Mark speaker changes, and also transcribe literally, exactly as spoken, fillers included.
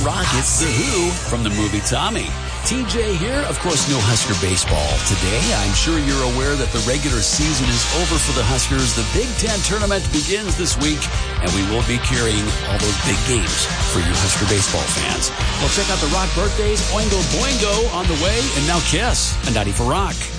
Speaker 1: Rock, it's The Who from the movie Tommy. T J here. Of course, no Husker baseball today. I'm sure you're aware that the regular season is over for the Huskers. The Big Ten tournament begins this week, and we will be carrying all those big games for you Husker baseball fans. Well, check out the Rock birthdays. Oingo Boingo on the way, and now Kiss, a ninety for Rock.